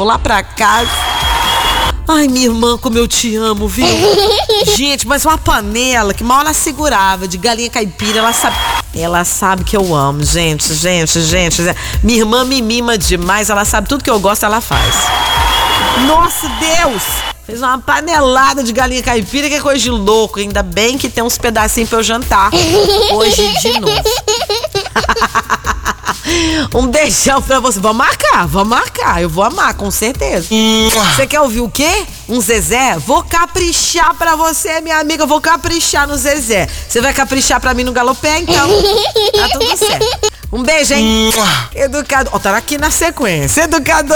vou lá pra casa. Ai, minha irmã, como eu te amo, viu? Gente, mas uma panela que mal ela segurava, de galinha caipira, ela sabe que eu amo, gente. Minha irmã me mima demais, ela sabe tudo que eu gosto, ela faz. Nossa, Deus! Fez uma panelada de galinha caipira, que é coisa de louco. Ainda bem que tem uns pedacinhos pra eu jantar hoje de novo. Um beijão pra você. Vamos marcar. Eu vou amar, com certeza. Você quer ouvir o quê? Um Zezé? Vou caprichar pra você, minha amiga. Vou caprichar no Zezé. Você vai caprichar pra mim no galopé, então? Tá tudo certo. Um beijo, hein? Educador. Ó, tá aqui na sequência. Educador.